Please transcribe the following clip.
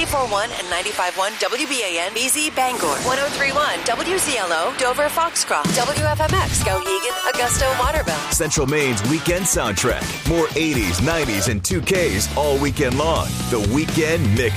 94.1 and 95.1 WBAN BZ Bangor, 103.1 WZLO Dover Foxcroft, WFMX Skowhegan Augusta Waterville. Central Maine's weekend soundtrack. More 80s, 90s, and 2Ks all weekend long. The Weekend Mix.